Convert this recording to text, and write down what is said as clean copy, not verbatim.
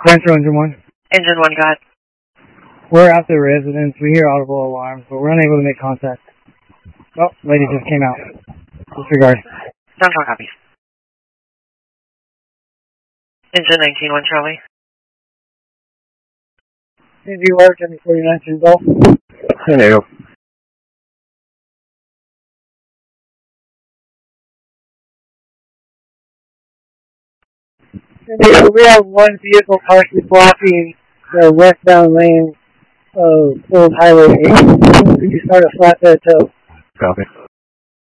Central Engine 1. Engine 1, got. We're at the residence. We hear audible alarms, but we're unable to make contact. Oh, lady just came out. Disregard. Central copies. Engine 19-1, Charlie. Did you work in 49 Golf? Hello. We have one vehicle partially blocking the westbound lane of Old Highway 8. Could you start a flatbed tow? Copy.